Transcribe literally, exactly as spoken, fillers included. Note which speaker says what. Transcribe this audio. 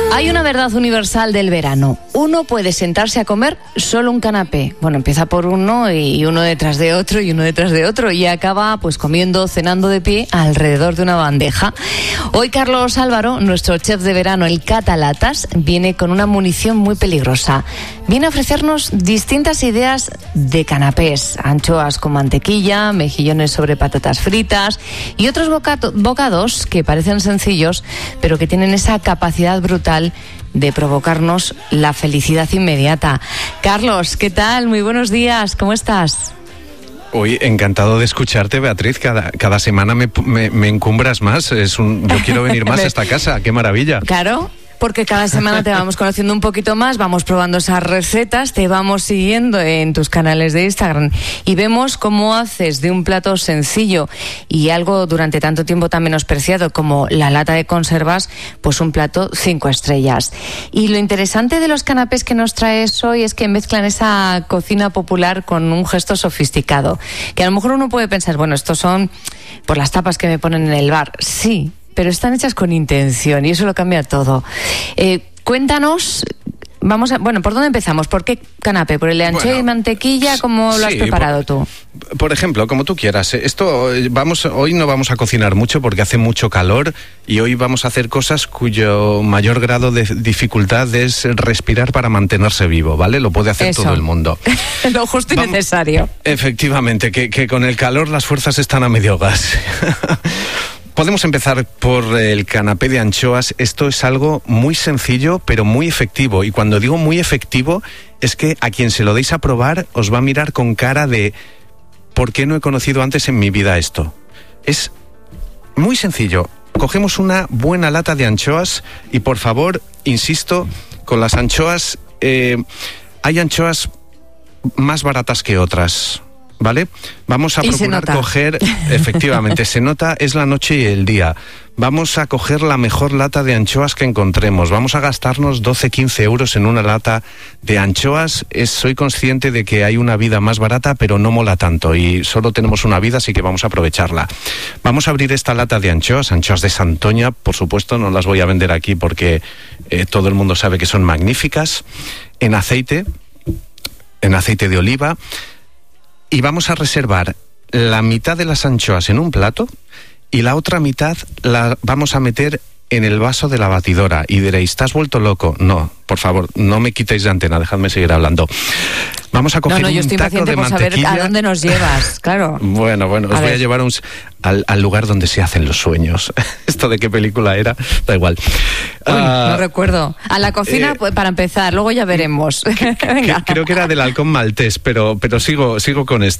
Speaker 1: Hay una verdad universal del verano. Uno puede sentarse a comer solo un canapé. Bueno, empieza por uno y uno detrás de otro y uno detrás de otro y acaba pues comiendo, cenando de pie alrededor de una bandeja. Hoy Carlos Álvaro, nuestro chef de verano, el Catalatas, viene con una munición muy peligrosa. Viene a ofrecernos distintas ideas de canapés. Anchoas con mantequilla, mejillones sobre patatas fritas y otros bocato- bocados que parecen sencillos, pero que tienen esa capacidad brutal de provocarnos la felicidad inmediata. Carlos, ¿qué tal? Muy buenos días, ¿cómo estás?
Speaker 2: Hoy encantado de escucharte, Beatriz. Cada, cada semana me, me, me encumbras más. Es un, yo quiero venir más a esta casa. ¡Qué maravilla!
Speaker 1: Claro, porque cada semana te vamos conociendo un poquito más, vamos probando esas recetas, te vamos siguiendo en tus canales de Instagram y vemos cómo haces de un plato sencillo y algo durante tanto tiempo tan menospreciado como la lata de conservas, pues un plato cinco estrellas. Y lo interesante de los canapés que nos traes hoy es que mezclan esa cocina popular con un gesto sofisticado, que a lo mejor uno puede pensar, bueno, estos son por las tapas que me ponen en el bar. Sí, pero están hechas con intención y eso lo cambia todo. Eh, cuéntanos, vamos a, bueno, ¿por dónde empezamos? ¿Por qué canapé? ¿Por el de anchoa bueno, y mantequilla? ¿Cómo lo sí, has preparado
Speaker 2: por,
Speaker 1: tú?
Speaker 2: Por ejemplo, como tú quieras. Esto vamos, hoy no vamos a cocinar mucho porque hace mucho calor y hoy vamos a hacer cosas cuyo mayor grado de dificultad es respirar para mantenerse vivo, ¿vale? Lo puede hacer eso. Todo el mundo.
Speaker 1: Lo justo y
Speaker 2: vamos,
Speaker 1: necesario.
Speaker 2: Efectivamente, que, que con el calor las fuerzas están a medio gas. Podemos empezar por el canapé de anchoas. Esto es algo muy sencillo, pero muy efectivo. Y cuando digo muy efectivo, es que a quien se lo deis a probar os va a mirar con cara de ¿por qué no he conocido antes en mi vida esto? Es muy sencillo. Cogemos una buena lata de anchoas y, por favor, insisto, con las anchoas, eh, hay anchoas más baratas que otras, ¿vale? Vamos a
Speaker 1: y
Speaker 2: procurar coger, efectivamente, se nota, es la noche y el día. Vamos a coger la mejor lata de anchoas que encontremos. Vamos a gastarnos doce, quince euros en una lata de anchoas. Es, soy consciente de que hay una vida más barata, pero no mola tanto y solo tenemos una vida, así que vamos a aprovecharla. Vamos a abrir esta lata de anchoas, anchoas de Santoña, por supuesto, no las voy a vender aquí porque eh, todo el mundo sabe que son magníficas. En aceite, en aceite de oliva. Y vamos a reservar la mitad de las anchoas en un plato y la otra mitad la vamos a meter en el vaso de la batidora. Y diréis, ¿estás vuelto loco? No, por favor, no me quitéis de antena, dejadme seguir hablando. Vamos a coger
Speaker 1: no, no, yo
Speaker 2: un
Speaker 1: estoy
Speaker 2: taco de
Speaker 1: por
Speaker 2: mantequilla.
Speaker 1: Saber a dónde nos llevas, claro.
Speaker 2: Bueno, bueno, os
Speaker 1: a
Speaker 2: voy
Speaker 1: ver.
Speaker 2: a llevar un, al, al lugar donde se hacen los sueños. Esto de qué película era, da igual.
Speaker 1: Uy,
Speaker 2: uh,
Speaker 1: no recuerdo. A la cocina, eh, pues, para empezar, luego ya veremos.
Speaker 2: Que, que, creo que era del halcón maltés, pero, pero sigo, sigo con esto.